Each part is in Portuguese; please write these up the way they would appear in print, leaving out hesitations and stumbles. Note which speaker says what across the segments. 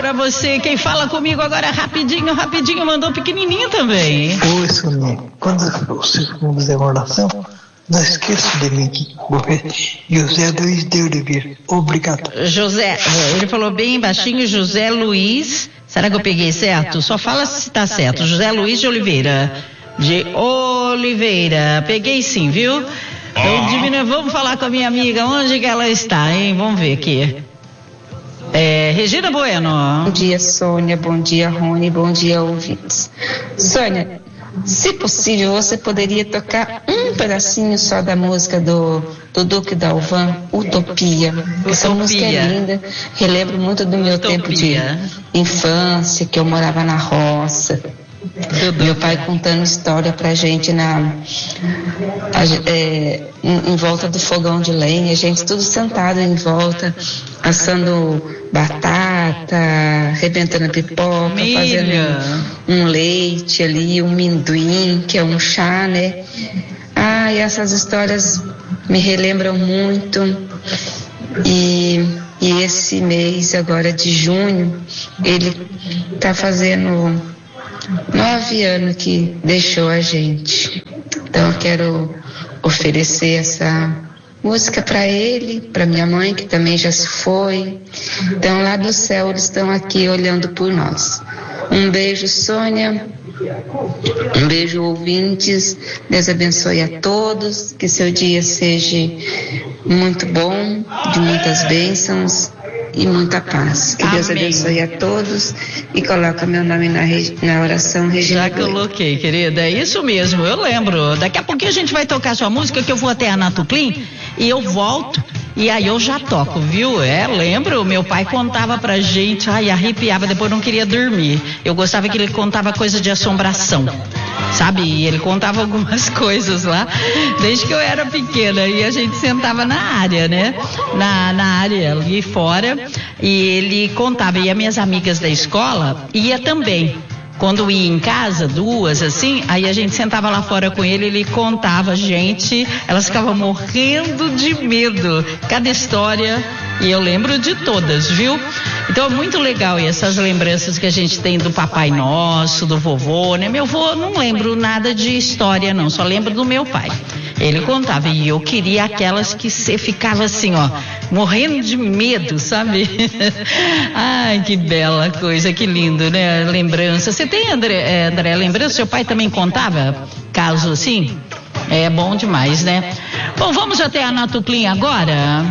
Speaker 1: pra você. Quem fala comigo agora rapidinho, mandou pequenininho também, hein?
Speaker 2: Oi, Soninha. Quando você fizer uma oração, não esqueça de mim aqui. José Luiz de Oliveira. Obrigado.
Speaker 1: José, ele falou bem baixinho, José Luiz. Será que eu peguei certo? Só fala se tá certo. José Luiz de Oliveira. Peguei sim, viu? Então, vamos falar com a minha amiga. Onde que ela está, hein? Vamos ver aqui. Regina Bueno.
Speaker 3: Bom dia, Sônia. Bom dia, Rony. Bom dia, ouvintes. Sônia, se possível, você poderia tocar um pedacinho só da música do Duque Dalvan, Utopia. Essa música é linda, relembro muito do meu tempo de infância, que eu morava na roça. Meu pai contando história pra gente em volta do fogão de lenha, a gente tudo sentado em volta, assando batata, arrebentando pipoca, fazendo um leite ali, um minduim, que é um chá, né? E essas histórias me relembram muito. E esse mês agora de junho, ele tá fazendo 9 anos que deixou a gente. Então eu quero oferecer essa música para ele, para minha mãe, que também já se foi. Então lá do céu eles estão aqui olhando por nós. Um beijo, Sônia. Um beijo, ouvintes. Deus abençoe a todos. Que seu dia seja muito bom, de muitas bênçãos e muita paz. Que Deus abençoe a todos e coloca meu nome na oração, Regina.
Speaker 1: Já coloquei, querida, é isso mesmo, eu lembro. Daqui a pouquinho a gente vai tocar sua música, que eu vou até a Natuclim e eu volto e aí eu já toco, viu? Lembro, meu pai contava pra gente, arrepiava, depois não queria dormir. Eu gostava que ele contava coisa de assombração, sabe? E ele contava algumas coisas lá, desde que eu era pequena, e a gente sentava na área, né? Na área ali fora, e ele contava, e as minhas amigas da escola ia também. Quando ia em casa, 2, assim, aí a gente sentava lá fora com ele, ele contava, gente, elas ficavam morrendo de medo, cada história, e eu lembro de todas, viu? Então é muito legal essas lembranças que a gente tem do Papai Nosso, do vovô, né? Meu avô, não lembro nada de história não, só lembro do meu pai. Ele contava, e eu queria aquelas que você ficava assim, morrendo de medo, sabe? Ai, que bela coisa, que lindo, né? Lembrança. Você tem, André, lembrança? Seu pai também contava caso assim? É bom demais, né? Bom, vamos até a Natuclim agora.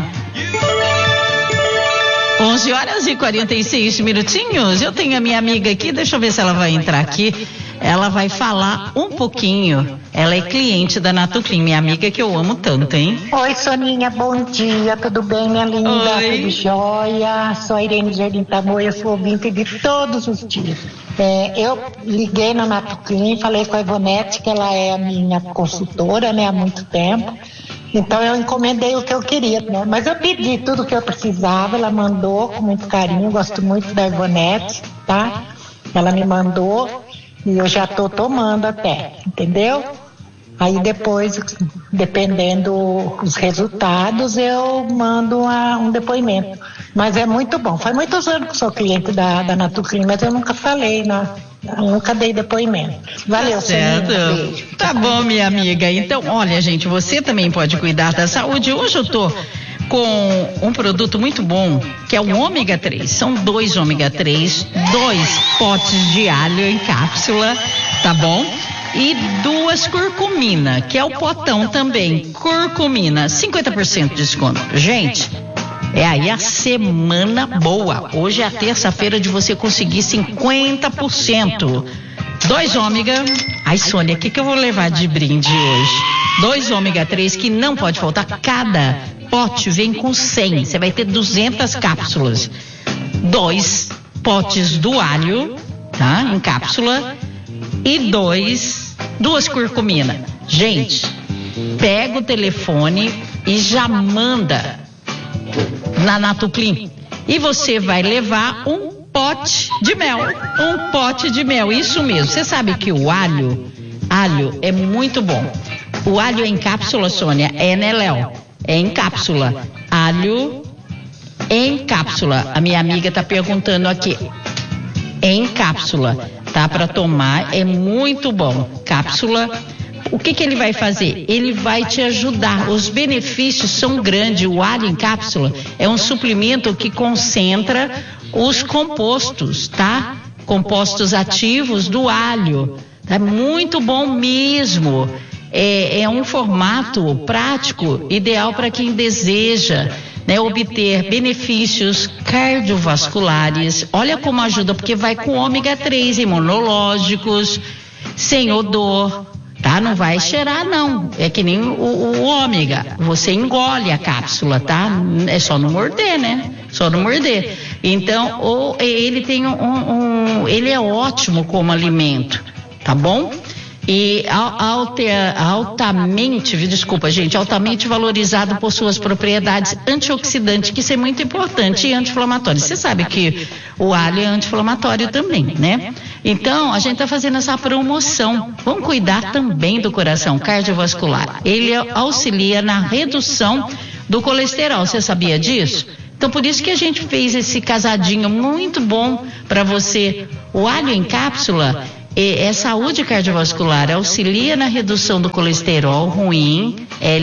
Speaker 1: 11h46. Eu tenho a minha amiga aqui, deixa eu ver se ela vai entrar aqui. Ela vai falar um pouquinho. Ela é cliente da Natuclim, minha amiga que eu amo tanto, hein?
Speaker 4: Oi, Soninha, bom dia, tudo bem, minha linda?
Speaker 1: Oi.
Speaker 4: Tudo jóia? Sou a Irene Jardim Tamoia, sou ouvinte de todos os dias. Eu liguei na Natuclim, falei com a Ivonete, que ela é a minha consultora, né, há muito tempo. Então eu encomendei o que eu queria, né? Mas eu pedi tudo o que eu precisava, ela mandou com muito carinho, gosto muito da Ivonete, tá? Ela me mandou e eu já tô tomando até, entendeu? Aí depois, dependendo dos resultados, eu mando um depoimento. Mas é muito bom. Faz muitos anos que sou cliente da Natuclim, mas eu nunca falei, nunca dei depoimento. Valeu,
Speaker 1: certo.
Speaker 4: Beijo.
Speaker 1: Tá bom, minha amiga. Então, olha, gente, você também pode cuidar da saúde. Hoje eu tô com um produto muito bom, que é o ômega 3. São 2 ômega 3, 2 potes de alho em cápsula, tá bom? E 2 curcumina, que é o potão também. Curcumina, 50% de desconto. Gente, é aí a semana boa. Hoje é a terça-feira de você conseguir 50%. 2 ômega. Ai, Sônia, o que eu vou levar de brinde hoje? 2 ômega 3 que não pode faltar. Cada pote vem com 100. Você vai ter 200 cápsulas. 2 potes do alho, tá? Em cápsula. E 2 curcumina. Gente, pega o telefone e já manda na Natuclim. E você vai levar um pote de mel. Um pote de mel, isso mesmo. Você sabe que o alho é muito bom. O alho é em cápsula, Sônia, né, Léo? É em cápsula. Alho em cápsula. A minha amiga está perguntando aqui. Em cápsula, tá? Para tomar, é muito bom. Cápsula. O que ele vai fazer? Ele vai te ajudar. Os benefícios são grandes. O alho em cápsula é um suplemento que concentra os compostos, tá? Compostos ativos do alho. É muito bom mesmo. É um formato prático, ideal para quem deseja, né, obter benefícios cardiovasculares. Olha como ajuda, porque vai com ômega 3 imunológicos, sem odor. Tá? Não vai cheirar, não. É que nem o ômega. Você engole a cápsula, tá? É só não morder, né? Só não morder. Então, ele tem ele é ótimo como alimento, tá bom? E altamente valorizado por suas propriedades antioxidantes, que isso é muito importante, e anti-inflamatório. Você sabe que o alho é anti-inflamatório também, né? Então, a gente está fazendo essa promoção. Vamos cuidar também do coração cardiovascular. Ele auxilia na redução do colesterol. Você sabia disso? Então, por isso que a gente fez esse casadinho muito bom para você. O alho em cápsula é saúde cardiovascular, auxilia na redução do colesterol ruim,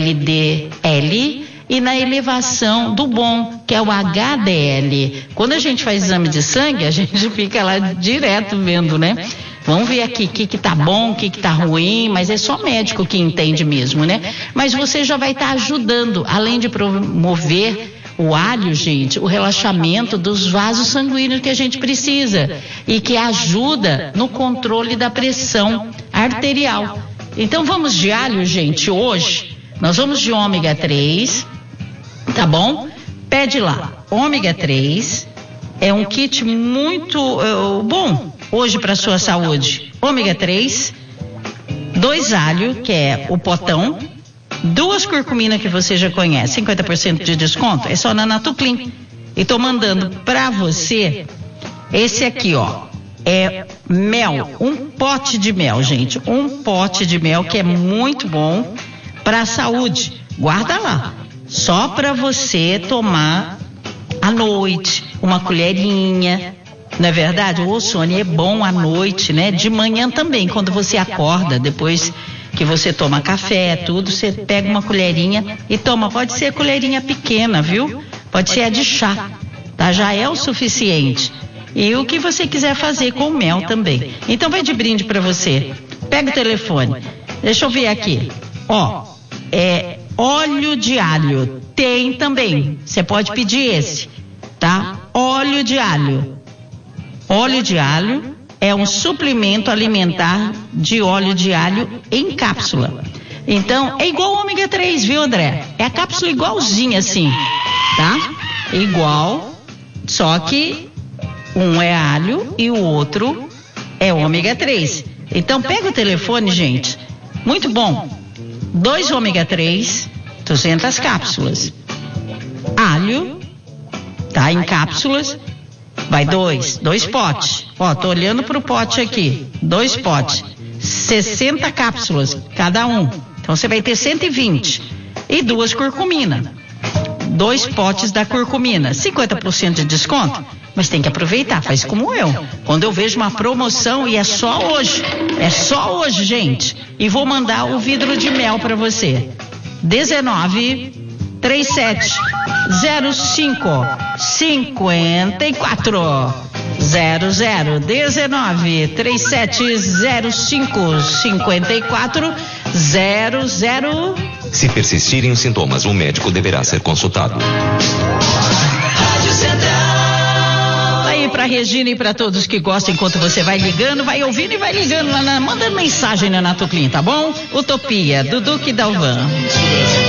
Speaker 1: LDL, e na elevação do bom, que é o HDL. Quando a gente faz exame de sangue, a gente fica lá direto vendo, né? Vamos ver aqui o que tá bom, o que tá ruim, mas é só médico que entende mesmo, né? Mas você já vai estar ajudando, além de promover o alho, gente, o relaxamento dos vasos sanguíneos que a gente precisa e que ajuda no controle da pressão arterial. Então vamos de alho, gente, hoje. Nós vamos de ômega 3, tá bom? Pede lá, ômega 3 é um kit muito bom hoje para sua saúde. Ômega 3, 2 alho, que é o potão, 2 curcumina que você já conhece, 50% de desconto, é só na Natuclean. E tô mandando pra você esse aqui, ó, é mel, um pote de mel, gente, um pote de mel que é muito bom pra saúde. Guarda lá, só pra você tomar à noite, uma colherinha. Não é verdade? O Ossone é bom à noite, né? De manhã também, quando você acorda, depois que você toma café, tudo, você pega uma colherinha e toma. Pode ser a colherinha pequena, viu? Pode ser a de chá, tá? Já é o suficiente. E o que você quiser fazer com mel também. Então vai de brinde pra você. Pega o telefone. Deixa eu ver aqui. Ó, óleo de alho. Tem também. Você pode pedir esse, tá? Óleo de alho. Óleo de alho é um suplemento alimentar de óleo de alho em cápsula. Então, é igual o ômega 3, viu, André? É a cápsula igualzinha assim, tá? Igual, só que um é alho e o outro é ômega 3. Então, pega o telefone, gente. Muito bom. 2 ômega 3, 200 cápsulas. Alho, tá? Em cápsulas. Vai 2 potes. Ó, tô olhando pro pote aqui. 2 potes. 60 cápsulas cada um. Então você vai ter 120. E 2 curcumina. 2 potes da curcumina. 50% de desconto. Mas tem que aproveitar, faz como eu. Quando eu vejo uma promoção, e é só hoje. É só hoje, gente. E vou mandar o vidro de mel pra você. 19370554 0019370554 00.
Speaker 5: Se persistirem os sintomas, o médico deverá ser consultado.
Speaker 1: Rádio Central. Aí pra Regina e pra todos que gostam, enquanto você vai ligando, vai ouvindo e vai ligando, mandando mensagem na Natuclean, tá bom? Utopia, do Duque Dalvan.